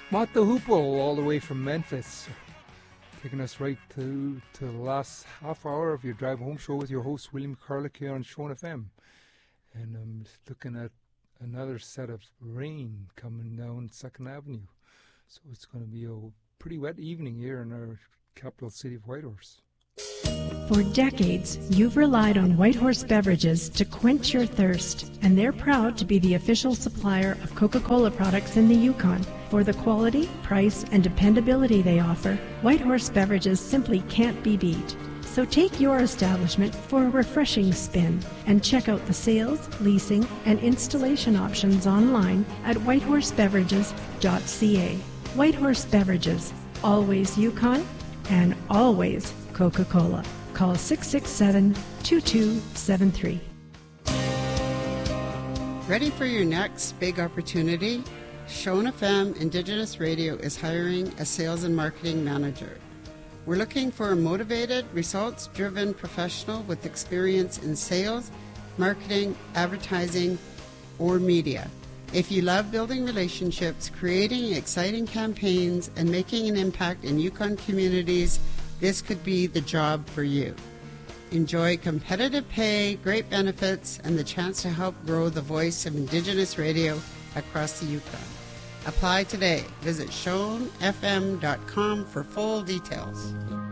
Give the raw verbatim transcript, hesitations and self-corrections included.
Mata Hoople, all the way from Memphis, taking us right to, to the last half hour of your drive home show with your host, William Carlick, here on Sean F M. And I'm looking at another set of rain coming down Second Avenue. So it's going to be a pretty wet evening here in our capital city of Whitehorse. For decades, you've relied on Whitehorse Beverages to quench your thirst, and they're proud to be the official supplier of Coca-Cola products in the Yukon. For the quality, price, and dependability they offer, Whitehorse Beverages simply can't be beat. So take your establishment for a refreshing spin and check out the sales, leasing, and installation options online at whitehorse beverages dot c a. Whitehorse Beverages, always Yukon and always Coca-Cola. Call six six seven, two two seven three. Ready for your next big opportunity? Sean F M Indigenous Radio is hiring a sales and marketing manager. We're looking for a motivated, results-driven professional with experience in sales, marketing, advertising, or media. If you love building relationships, creating exciting campaigns, and making an impact in Yukon communities, this could be the job for you. Enjoy competitive pay, great benefits, and the chance to help grow the voice of Indigenous radio across the Yukon. Apply today. Visit sean f m dot com for full details.